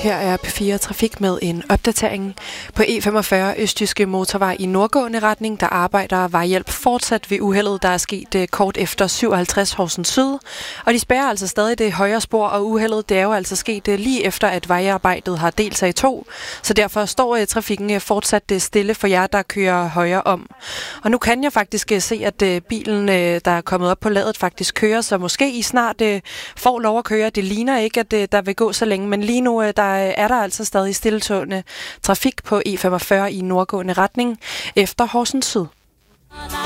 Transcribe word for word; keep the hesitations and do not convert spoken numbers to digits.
Her er P fire Trafik med en opdatering. På E femogfyrre Østjyske Motorvej i nordgående retning, der arbejder vejhjælp fortsat ved uheldet, der er sket kort efter syvoghalvtreds Horsens Syd. Og de spærrer altså stadig det højre spor, og uheldet det er jo altså sket lige efter, at vejarbejdet har delt sig i to. Så derfor står trafikken fortsat stille for jer, der kører højre om. Og nu kan jeg faktisk se, at bilen, der er kommet op på ladet, faktisk kører, så måske I snart får lov at køre. Det ligner ikke, at der vil gå så længe, men lige nu der er der altså stadig stillestående trafik på E femogfyrre i nordgående retning efter Horsens Syd.